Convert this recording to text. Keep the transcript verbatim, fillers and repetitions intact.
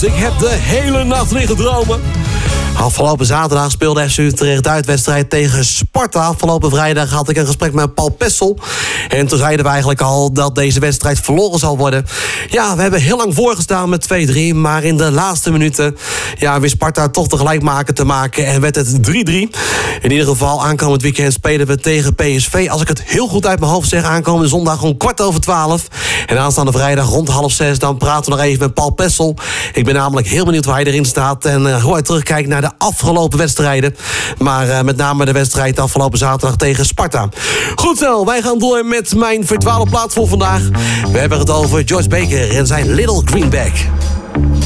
jongens, ik heb de hele nacht liggen dromen. Afgelopen zaterdag speelde F C Utrecht uitwedstrijd tegen Sparta. Afgelopen vrijdag had ik een gesprek met Paul Pessel. En toen zeiden we eigenlijk al dat deze wedstrijd verloren zal worden. Ja, we hebben heel lang voorgestaan met twee drie. Maar in de laatste minuten ja, wist Sparta toch de gelijkmaker te maken. En werd het drie drie. In ieder geval, aankomend weekend spelen we tegen P S V. Als ik het heel goed uit mijn hoofd zeg, aankomende zondag om kwart over twaalf. En aanstaande vrijdag rond half zes. Dan praten we nog even met Paul Pessel. Ik ben namelijk heel benieuwd waar hij erin staat. En uh, hoe hij terugkijkt naar de afgelopen wedstrijden. Maar uh, met name de wedstrijd afgelopen zaterdag tegen Sparta. Goed zo, wij gaan door met mijn virtuele plaat voor vandaag. We hebben het over Joyce Baker en zijn Little Greenback.